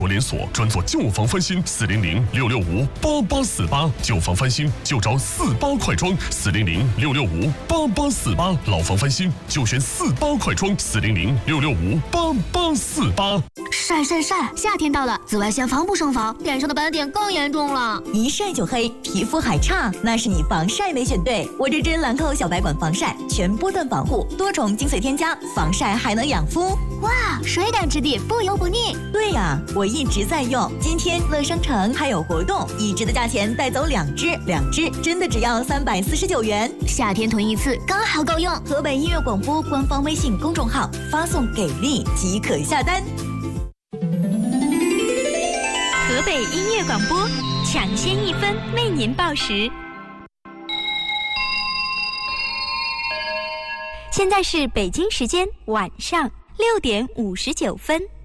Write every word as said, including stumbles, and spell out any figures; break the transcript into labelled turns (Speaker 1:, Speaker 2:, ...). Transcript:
Speaker 1: 连锁专做旧房翻新，四零零六六五八八四八，旧房翻新就找四八快装，四零零六六五八八四八，老房翻新就选四八快装，四零零六六五八八四八。
Speaker 2: 晒晒晒，夏天到了，紫外线防不胜防，脸上的斑点更严重了。
Speaker 3: 一晒就黑，皮肤还差，那是你防晒没选对。我这支兰蔻小白管防晒，全波段保护，多重精粹添加，防晒还能养肤。
Speaker 2: 哇，水感质地，不油不腻。
Speaker 3: 对呀，我一直在用。今天乐商城还有活动，一支的价钱带走两支，两支真的只要三百四十九元。
Speaker 2: 夏天囤一次刚好够用。
Speaker 3: 河北音乐广播官方微信公众号发送给力即可下单。
Speaker 4: 河北音乐广播抢先一分为您报时。现在是北京时间晚上六点五十九分。